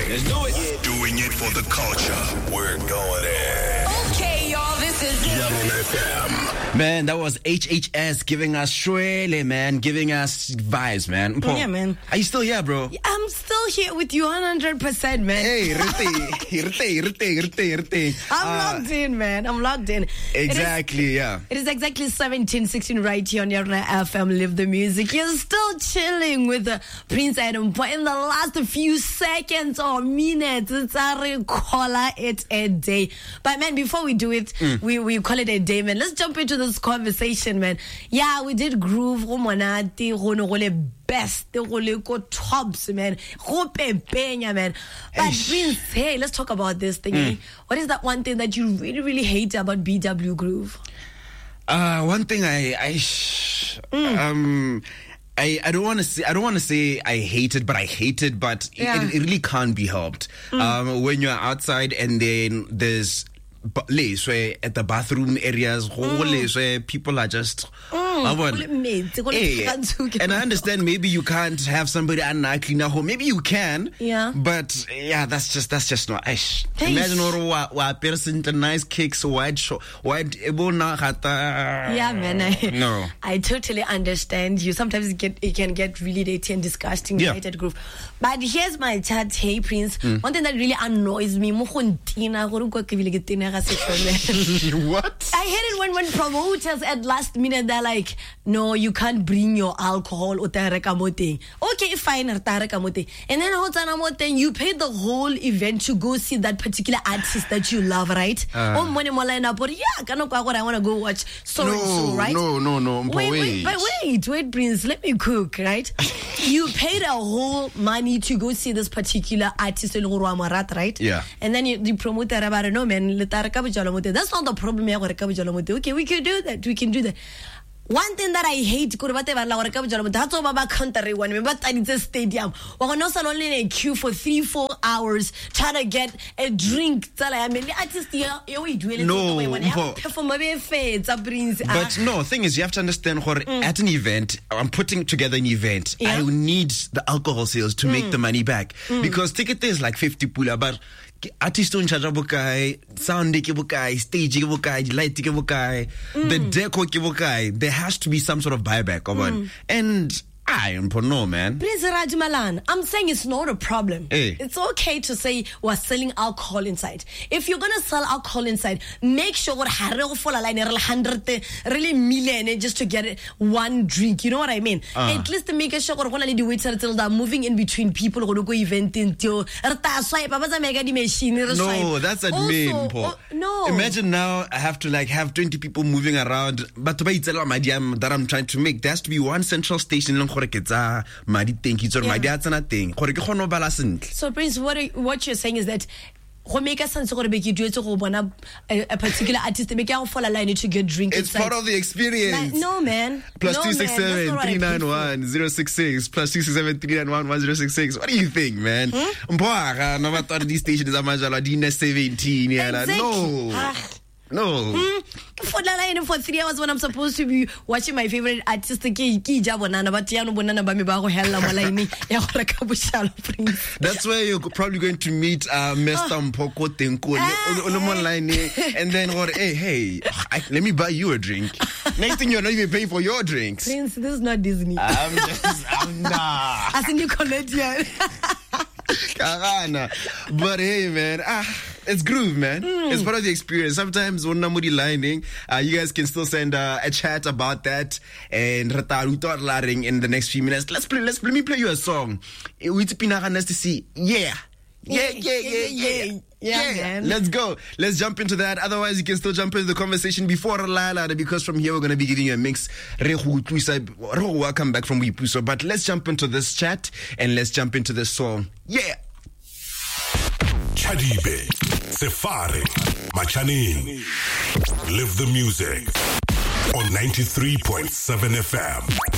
Let's do it. Doing it for the culture. We're going in. Okay, y'all, this is Yellow FM. Man, that was HHS giving us Shwele, man, giving us vibes, man. Yeah, man. Are you still here, bro? I'm still here with you 100%, man. Hey, rite. I'm locked in, man. I'm locked in. Exactly, yeah. It is exactly 17:16 right here on Yarna FM. Live the music. You're still chilling with Prince Adam. But in the last few seconds or minutes, it's a call it a day. But man, before we do it, we call it a day, man. Let's jump into this conversation, man. Yeah, we did groove. Best, the tops, man. Man. But Prince, hey, let's talk about this thing. What is that one thing that you really, really hate about BW Groove? One thing I don't want to say I hate it, but I hate it, but it really can't be helped. When you're outside and then there's where at the bathroom areas, where people are just and I understand maybe you can't have somebody clean at home. Maybe you can, but that's just not. Imagine a person with nice kicks, white. Yeah, man. I totally understand you. Sometimes it can get really dirty and disgusting, right, at Groove. But here's my chat. Hey, Prince. One thing that really annoys me. What? I hate it when promoters at last minute they're like, no, you can't bring your alcohol. Okay, fine, and then you pay the whole event to go see that particular artist that you love, right? I want to go watch so right? No. Wait, Prince, let me cook, right? You paid a whole money to go see this particular artist, right? Yeah. And then the promoter about no man, that's not the problem. Okay, we can do that. One thing that I hate, that's all about country when but it's a stadium. We're not only in a queue for 3-4 hours trying to get a drink. But no, thing is, you have to understand, at an event, I'm putting together an event. I need the alcohol sales to make the money back because ticket is like 50 pula, but artist on charge bukai, sound ke bukai, stage ke bukai, light ke bukai, the deco ke bukai. There has to be some sort of buyback of one. And I am for no, man. Prince Rajmalan, I'm saying it's not a problem. Hey. It's okay to say we're selling alcohol inside. If you're gonna sell alcohol inside, make sure we're really million just to get one drink. You know what I mean? At least make sure we're gonna do it until they're moving in between people who go event into. No, that's admin. No. Imagine now I have to have 20 people moving around, but that I'm trying to make. There has to be one central station. So Prince, what you're saying is that make a sense of a particular artist make a follow line to get drink. It's part of the experience. No, man. Plus 267-391-066 plus 267-391-1066. What do you think, man? No matter these stations are 17. No. For 3 hours when I'm supposed to be watching my favorite artist, that's where you're probably going to meet Mr. Mpoko Tenko and then hey, let me buy you a drink. Next thing you're not even paying for your drinks. Prince, this is not Disney. I'm nah. As a new comedian. But hey, man, it's groove, man. It's part of the experience. Sometimes when somebody lining, you guys can still send a chat about that and in the next few minutes. Let me play you a song. Yeah, man. Let's go. Let's jump into that. Otherwise, you can still jump into the conversation before Lala, because from here we're going to be giving you a mix. Welcome back from Wipuso. But let's jump into this chat and let's jump into this song. Yeah. Chadibe, Sefari, Machaning. Live the music on 93.7 FM.